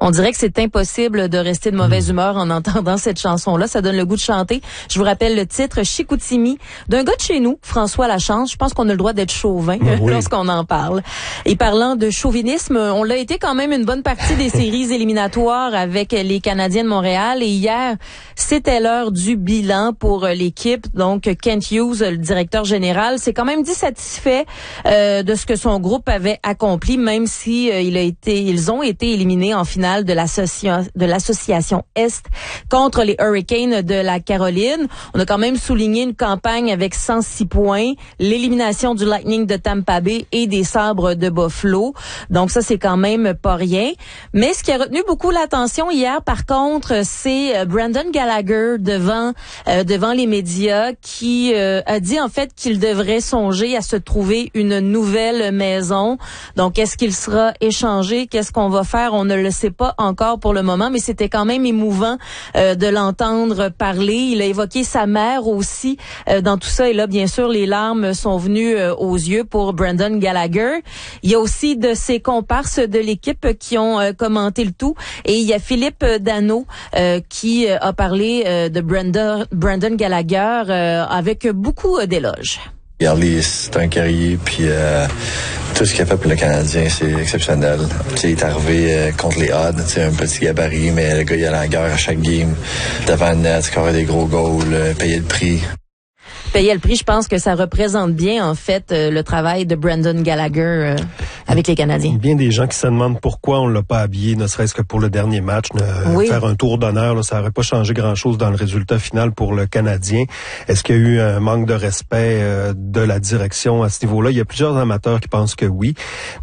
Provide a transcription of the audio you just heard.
On dirait que c'est impossible de rester de mauvaise humeur en entendant cette chanson-là. Ça donne le goût de chanter. Je vous rappelle le titre, Chicoutimi, d'un gars de chez nous, François Lachance. Je pense qu'on a le droit d'être chauvin lorsqu'on en parle. Et parlant de chauvinisme, on l'a été quand même une bonne partie des séries éliminatoires avec les Canadiens de Montréal. Et hier, c'était l'heure du bilan pour l'équipe. Donc, Kent Hughes, le directeur général, s'est quand même dit satisfait de ce que son groupe avait accompli, même si ils ont été éliminés en finale de l'association Est contre les Hurricanes de la Caroline. On a quand même souligné une campagne avec 106 points, l'élimination du Lightning de Tampa Bay et des Sabres de Buffalo. Donc ça, c'est quand même pas rien. Mais ce qui a retenu beaucoup l'attention hier, par contre, c'est Brendan Gallagher devant les médias qui a dit en fait qu'il devrait songer à se trouver une nouvelle maison. Donc, est-ce qu'il sera échangé? Qu'est-ce qu'on va faire? On ne le sait pas encore pour le moment, mais c'était quand même émouvant de l'entendre parler. Il a évoqué sa mère aussi dans tout ça. Et là, bien sûr, les larmes sont venues aux yeux pour Brendan Gallagher. Il y a aussi de ses comparses de l'équipe qui ont commenté le tout. Et il y a Philippe Danault qui a parlé de Brendan Gallagher avec beaucoup d'éloges. Garley, c'est un guerrier, puis tout ce qu'il a fait pour le Canadien, c'est exceptionnel. Il est arrivé contre les odds, un petit gabarit, mais le gars, il allait en guerre à chaque game. Devant le net, scorer des gros goals, payer le prix. Payer le prix, je pense que ça représente bien, en fait, le travail de Brendan Gallagher avec les Canadiens. Bien des gens qui se demandent pourquoi on l'a pas habillé, ne serait-ce que pour le dernier match. Faire un tour d'honneur, là, ça aurait pas changé grand-chose dans le résultat final pour le Canadien. Est-ce qu'il y a eu un manque de respect de la direction à ce niveau-là? Il y a plusieurs amateurs qui pensent que oui.